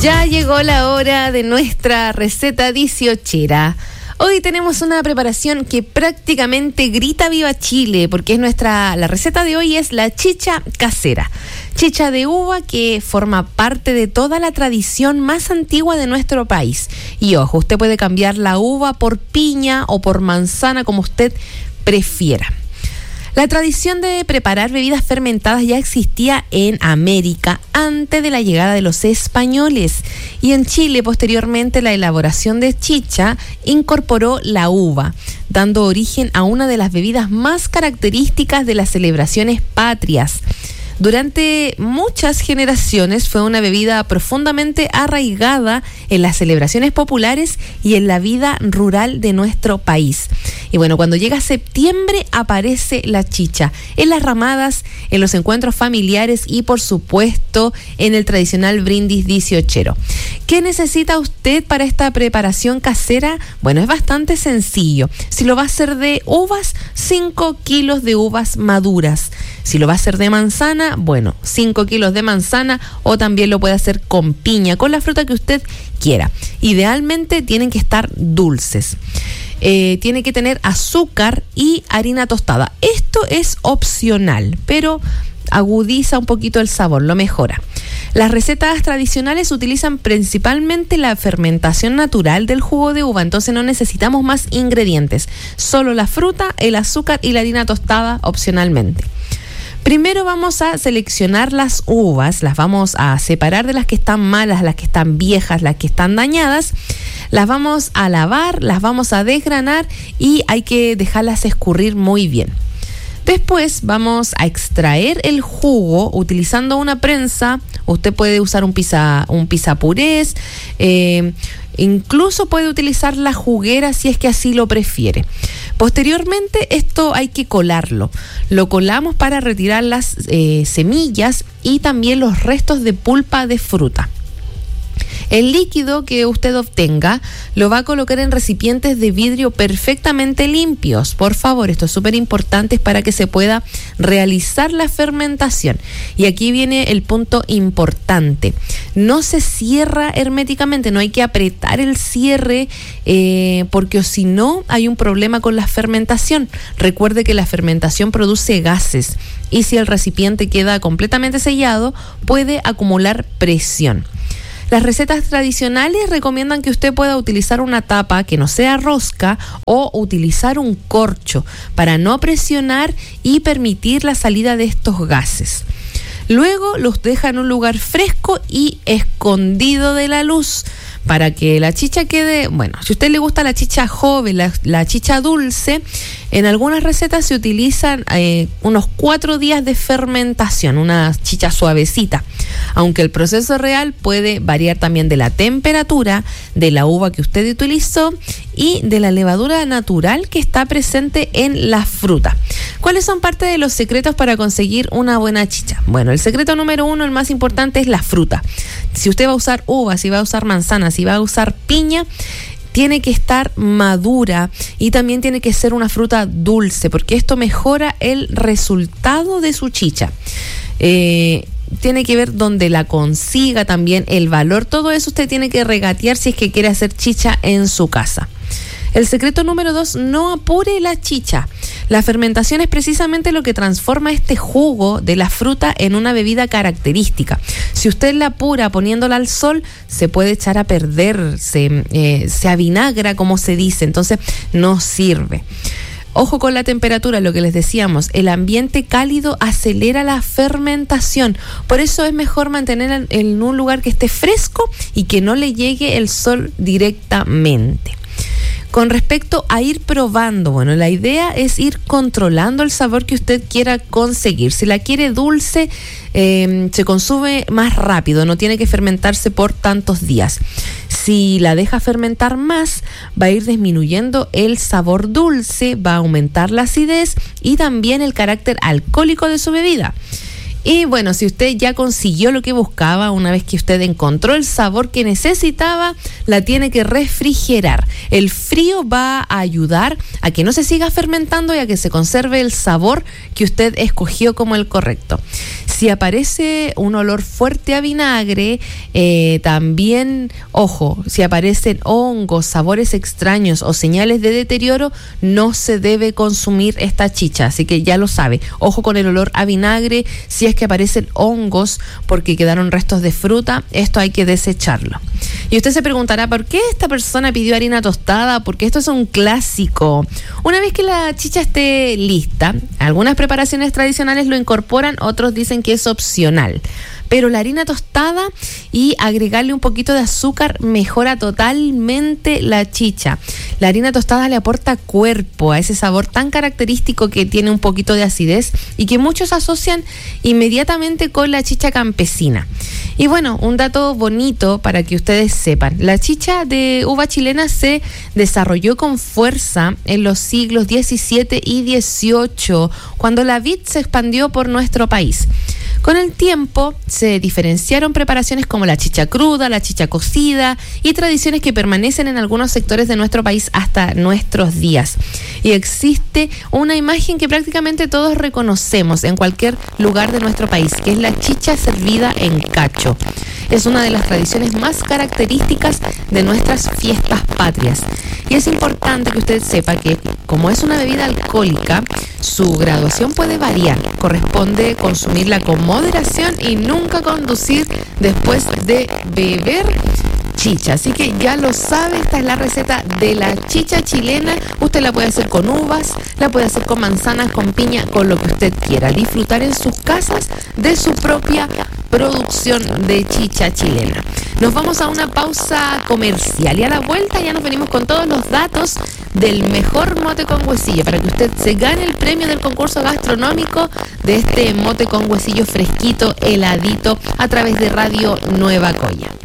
Ya llegó la hora de nuestra receta 18era. Hoy tenemos una preparación que prácticamente grita viva Chile, porque la receta de hoy es la chicha casera. Chicha de uva que forma parte de toda la tradición más antigua de nuestro país. Y ojo, usted puede cambiar la uva por piña o por manzana, como usted prefiera. La tradición de preparar bebidas fermentadas ya existía en América antes de la llegada de los españoles, y en Chile posteriormente la elaboración de chicha incorporó la uva, dando origen a una de las bebidas más características de las celebraciones patrias. Durante muchas generaciones fue una bebida profundamente arraigada en las celebraciones populares y en la vida rural de nuestro país. Y bueno, cuando llega septiembre aparece la chicha en las ramadas, en los encuentros familiares y por supuesto en el tradicional brindis 18ero. ¿Qué necesita usted para esta preparación casera? Bueno, es bastante sencillo. Si lo va a hacer de uvas, 5 kilos de uvas maduras. Si lo va a hacer de manzana, bueno, 5 kilos de manzana, o también lo puede hacer con piña, con la fruta que usted quiera. Idealmente tienen que estar dulces. Tiene que tener azúcar y harina tostada. Esto es opcional, pero agudiza un poquito el sabor, lo mejora. Las recetas tradicionales utilizan principalmente la fermentación natural del jugo de uva, entonces no necesitamos más ingredientes, solo la fruta, el azúcar y la harina tostada opcionalmente. Primero vamos a seleccionar las uvas, las vamos a separar de las que están malas, las que están viejas, las que están dañadas. Las vamos a lavar, las vamos a desgranar y hay que dejarlas escurrir muy bien. Después vamos a extraer el jugo utilizando una prensa. Usted puede usar un pisapurés, incluso puede utilizar la juguera si es que así lo prefiere. Posteriormente esto hay que colarlo. Lo colamos para retirar las semillas y también los restos de pulpa de fruta. El líquido que usted obtenga lo va a colocar en recipientes de vidrio perfectamente limpios. Por favor, esto es súper importante para que se pueda realizar la fermentación. Y aquí viene el punto importante. No se cierra herméticamente, no hay que apretar el cierre porque si no hay un problema con la fermentación. Recuerde que la fermentación produce gases y si el recipiente queda completamente sellado puede acumular presión. Las recetas tradicionales recomiendan que usted pueda utilizar una tapa que no sea rosca o utilizar un corcho para no presionar y permitir la salida de estos gases. Luego los deja en un lugar fresco y escondido de la luz para que la chicha quede, bueno, si a usted le gusta la chicha joven, la chicha dulce, en algunas recetas se utilizan unos 4 días de fermentación, una chicha suavecita, aunque el proceso real puede variar también de la temperatura, de la uva que usted utilizó y de la levadura natural que está presente en la fruta. ¿Cuáles son parte de los secretos para conseguir una buena chicha? Bueno, el secreto número 1, el más importante, es la fruta. Si usted va a usar uva, si va a usar manzana, si va a usar piña, tiene que estar madura y también tiene que ser una fruta dulce, porque esto mejora el resultado de su chicha. Tiene que ver dónde la consiga, también el valor, todo eso usted tiene que regatear si es que quiere hacer chicha en su casa. El secreto número 2, no apure la chicha. La fermentación es precisamente lo que transforma este jugo de la fruta en una bebida característica. Si usted la apura poniéndola al sol, se puede echar a perder, se avinagra, como se dice, entonces no sirve. Ojo con la temperatura, lo que les decíamos, el ambiente cálido acelera la fermentación, por eso es mejor mantenerla en un lugar que esté fresco y que no le llegue el sol directamente. Con respecto a ir probando, bueno, la idea es ir controlando el sabor que usted quiera conseguir. Si la quiere dulce, se consume más rápido, no tiene que fermentarse por tantos días. Si la deja fermentar más, va a ir disminuyendo el sabor dulce, va a aumentar la acidez y también el carácter alcohólico de su bebida. Y bueno, si usted ya consiguió lo que buscaba, una vez que usted encontró el sabor que necesitaba, la tiene que refrigerar. El frío va a ayudar a que no se siga fermentando y a que se conserve el sabor que usted escogió como el correcto. Si aparece un olor fuerte a vinagre, también, ojo, si aparecen hongos, sabores extraños o señales de deterioro, no se debe consumir esta chicha. Así que ya lo sabe. Ojo con el olor a vinagre. Si es que aparecen hongos porque quedaron restos de fruta, esto hay que desecharlo. Y usted se preguntará, ¿por qué esta persona pidió harina tostada? Porque esto es un clásico. Una vez que la chicha esté lista, algunas preparaciones tradicionales lo incorporan, otros dicen que es opcional. Pero la harina tostada y agregarle un poquito de azúcar mejora totalmente la chicha. La harina tostada le aporta cuerpo a ese sabor tan característico que tiene un poquito de acidez y que muchos asocian inmediatamente con la chicha campesina. Y bueno, un dato bonito para que ustedes sepan. La chicha de uva chilena se desarrolló con fuerza en los siglos XVII y XVIII, cuando la vid se expandió por nuestro país. Con el tiempo se diferenciaron preparaciones como la chicha cruda, la chicha cocida y tradiciones que permanecen en algunos sectores de nuestro país hasta nuestros días. Y existe una imagen que prácticamente todos reconocemos en cualquier lugar de nuestro país, que es la chicha servida en cacho. Es una de las tradiciones más características de nuestras fiestas patrias. Y es importante que usted sepa que, como es una bebida alcohólica, su graduación puede variar. Corresponde consumirla con moderación y nunca conducir después de beber chicha. Así que ya lo sabe, esta es la receta de la chicha chilena. Usted la puede hacer con uvas, la puede hacer con manzanas, con piña, con lo que usted quiera. Disfrutar en sus casas de su propia producción de chicha chilena. Nos vamos a una pausa comercial y a la vuelta ya nos venimos con todos los datos del mejor mote con huesillo para que usted se gane el premio del concurso gastronómico de este mote con huesillo fresquito, heladito, a través de Radio Nueva Coya.